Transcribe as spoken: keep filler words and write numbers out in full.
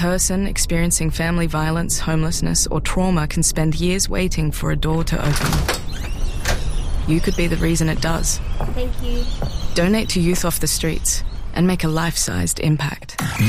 person experiencing family violence, homelessness, or trauma can spend years waiting for a door to open. You could be the reason it does. Thank you. Donate to Youth Off the Streets and make a life-sized impact.